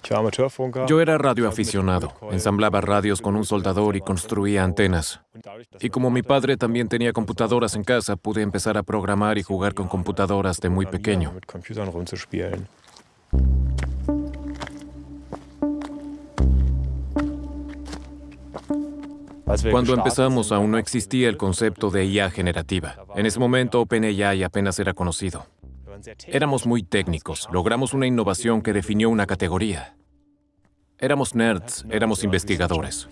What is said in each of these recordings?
Yo era radioaficionado, ensamblaba radios con un soldador y construía antenas. Y como mi padre también tenía computadoras en casa, pude empezar a programar y jugar con computadoras de muy pequeño. Cuando empezamos aún no existía el concepto de IA generativa. En ese momento OpenAI apenas era conocido. Éramos muy técnicos, logramos una innovación que definió una categoría. Éramos nerds, éramos investigadores.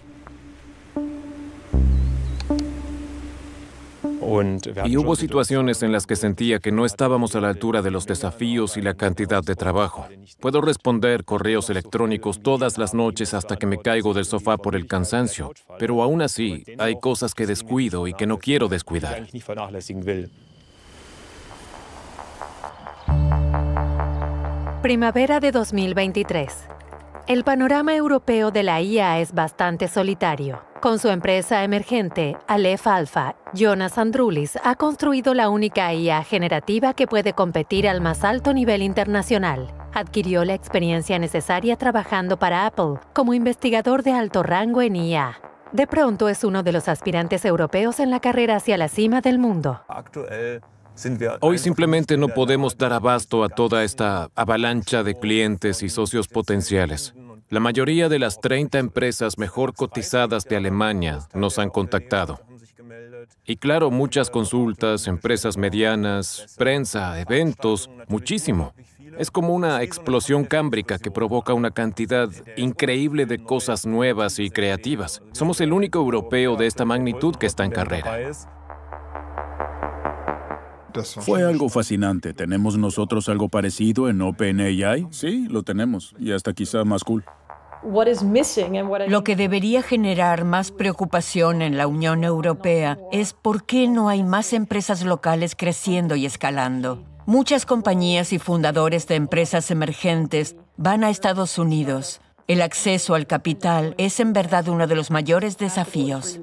Y hubo situaciones en las que sentía que no estábamos a la altura de los desafíos y la cantidad de trabajo. Puedo responder correos electrónicos todas las noches hasta que me caigo del sofá por el cansancio, pero aún así hay cosas que descuido y que no quiero descuidar. Primavera de 2023. El panorama europeo de la IA es bastante solitario. Con su empresa emergente, Aleph Alpha, Jonas Androulis ha construido la única IA generativa que puede competir al más alto nivel internacional. Adquirió la experiencia necesaria trabajando para Apple como investigador de alto rango en IA. De pronto es uno de los aspirantes europeos en la carrera hacia la cima del mundo. Hoy simplemente no podemos dar abasto a toda esta avalancha de clientes y socios potenciales. La mayoría de las 30 empresas mejor cotizadas de Alemania nos han contactado. Y claro, muchas consultas, empresas medianas, prensa, eventos, muchísimo. Es como una explosión cámbrica que provoca una cantidad increíble de cosas nuevas y creativas. Somos el único europeo de esta magnitud que está en carrera. Fue algo fascinante. ¿Tenemos nosotros algo parecido en OpenAI? Sí, lo tenemos. Y hasta quizá más cool. Lo que debería generar más preocupación en la Unión Europea es por qué no hay más empresas locales creciendo y escalando. Muchas compañías y fundadores de empresas emergentes van a Estados Unidos. El acceso al capital es en verdad uno de los mayores desafíos.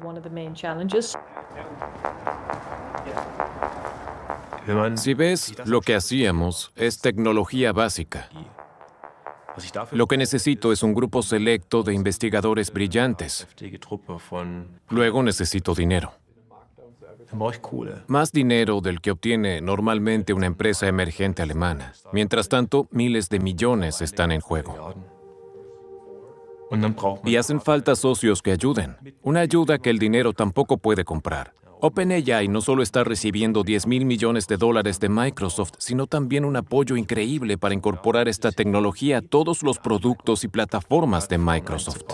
Si ves, lo que hacíamos es tecnología básica. Lo que necesito es un grupo selecto de investigadores brillantes. Luego necesito dinero. Más dinero del que obtiene normalmente una empresa emergente alemana. Mientras tanto, miles de millones están en juego. Y hacen falta socios que ayuden. Una ayuda que el dinero tampoco puede comprar. OpenAI no solo está recibiendo $10,000 millones de Microsoft, sino también un apoyo increíble para incorporar esta tecnología a todos los productos y plataformas de Microsoft.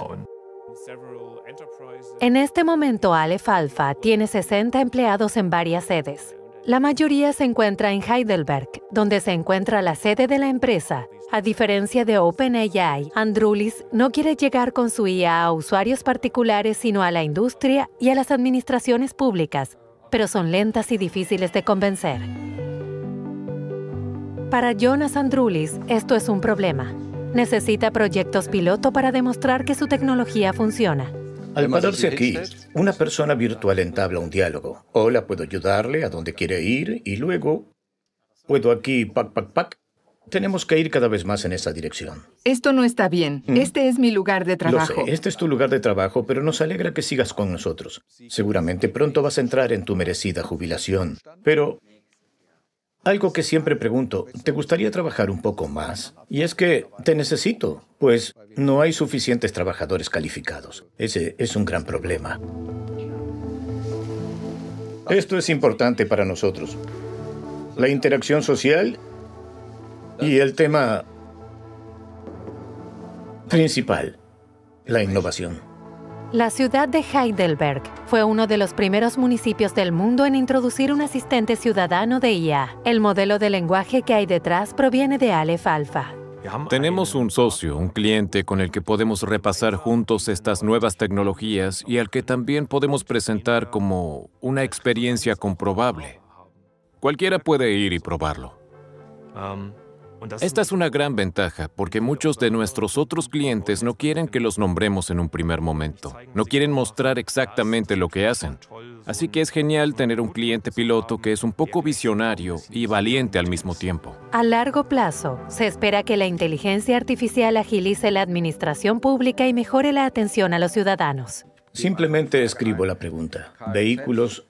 En este momento, Aleph Alpha tiene 60 empleados en varias sedes. La mayoría se encuentra en Heidelberg, donde se encuentra la sede de la empresa. A diferencia de OpenAI, Androulis no quiere llegar con su IA a usuarios particulares, sino a la industria y a las administraciones públicas, pero son lentas y difíciles de convencer. Para Jonas Androulis, esto es un problema. Necesita proyectos piloto para demostrar que su tecnología funciona. Al pararse aquí, una persona virtual entabla un diálogo. Hola, puedo ayudarle a dónde quiere ir y luego puedo aquí, pac. Tenemos que ir cada vez más en esa dirección. Esto no está bien. Este es mi lugar de trabajo. Lo sé, este es tu lugar de trabajo, pero nos alegra que sigas con nosotros. Seguramente pronto vas a entrar en tu merecida jubilación. Pero algo que siempre pregunto, ¿te gustaría trabajar un poco más? Y es que te necesito, pues no hay suficientes trabajadores calificados. Ese es un gran problema. Esto es importante para nosotros. La interacción social y el tema principal, la innovación. La ciudad de Heidelberg fue uno de los primeros municipios del mundo en introducir un asistente ciudadano de IA. El modelo de lenguaje que hay detrás proviene de Aleph Alpha. Tenemos un socio, un cliente con el que podemos repasar juntos estas nuevas tecnologías y al que también podemos presentar como una experiencia comprobable. Cualquiera puede ir y probarlo. Esta es una gran ventaja, porque muchos de nuestros otros clientes no quieren que los nombremos en un primer momento. No quieren mostrar exactamente lo que hacen. Así que es genial tener un cliente piloto que es un poco visionario y valiente al mismo tiempo. A largo plazo, se espera que la inteligencia artificial agilice la administración pública y mejore la atención a los ciudadanos. Simplemente escribo la pregunta. Vehículos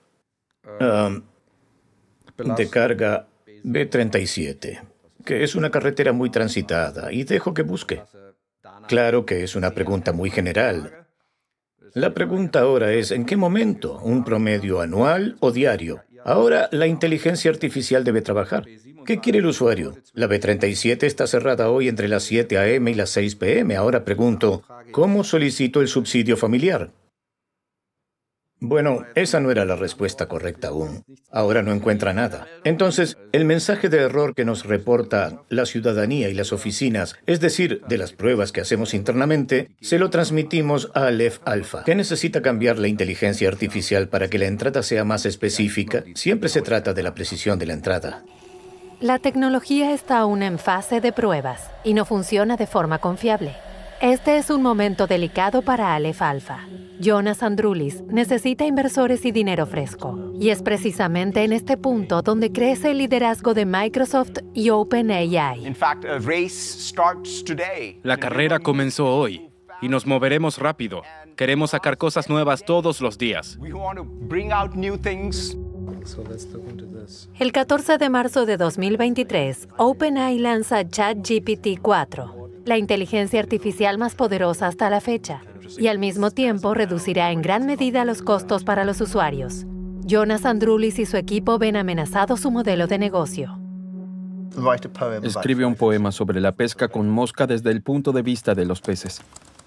de carga B37, que es una carretera muy transitada, y dejo que busque. Claro que es una pregunta muy general. La pregunta ahora es, ¿en qué momento? ¿Un promedio anual o diario? Ahora la inteligencia artificial debe trabajar. ¿Qué quiere el usuario? La B37 está cerrada hoy entre las 7 a.m. y las 6 p.m. Ahora pregunto, ¿cómo solicito el subsidio familiar? Bueno, esa no era la respuesta correcta aún. Ahora no encuentra nada. Entonces, el mensaje de error que nos reporta la ciudadanía y las oficinas, es decir, de las pruebas que hacemos internamente, se lo transmitimos a Aleph Alpha. ¿Qué necesita cambiar la inteligencia artificial para que la entrada sea más específica? Siempre se trata de la precisión de la entrada. La tecnología está aún en fase de pruebas y no funciona de forma confiable. Este es un momento delicado para Aleph Alpha. Jonas Androulis necesita inversores y dinero fresco. Y es precisamente en este punto donde crece el liderazgo de Microsoft y OpenAI. La carrera comenzó hoy y nos moveremos rápido. Queremos sacar cosas nuevas todos los días. El 14 de marzo de 2023, OpenAI lanza ChatGPT 4. La inteligencia artificial más poderosa hasta la fecha, y al mismo tiempo reducirá en gran medida los costos para los usuarios. Jonas Androulis y su equipo ven amenazado su modelo de negocio. Escribe un poema sobre la pesca con mosca desde el punto de vista de los peces.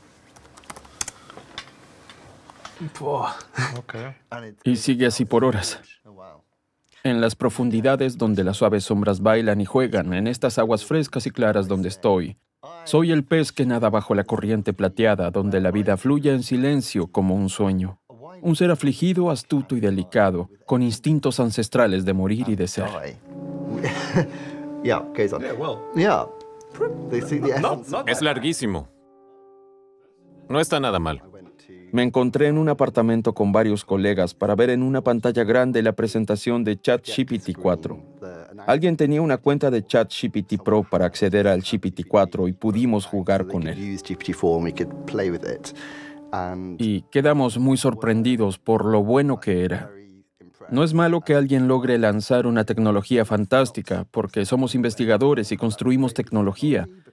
Y sigue así por horas. En las profundidades donde las suaves sombras bailan y juegan, en estas aguas frescas y claras donde estoy, soy el pez que nada bajo la corriente plateada, donde la vida fluye en silencio como un sueño. Un ser afligido, astuto y delicado, con instintos ancestrales de morir y de ser. Es larguísimo. No está nada mal. Me encontré en un apartamento con varios colegas para ver en una pantalla grande la presentación de ChatGPT 4. Alguien tenía una cuenta de ChatGPT Pro para acceder al GPT-4 y pudimos jugar con él. Y quedamos muy sorprendidos por lo bueno que era. No es malo que alguien logre lanzar una tecnología fantástica, porque somos investigadores y construimos tecnología,